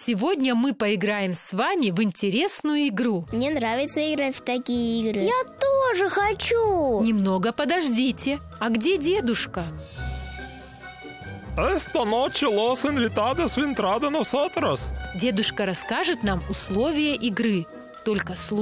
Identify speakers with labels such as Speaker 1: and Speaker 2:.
Speaker 1: Сегодня мы поиграем с вами в интересную игру.
Speaker 2: Мне нравится играть в такие игры. Я тоже хочу.
Speaker 1: Немного подождите. А где дедушка?
Speaker 3: Esta noche los invitados entrada nosotros.
Speaker 1: Дедушка расскажет нам условия игры. Только слушайте.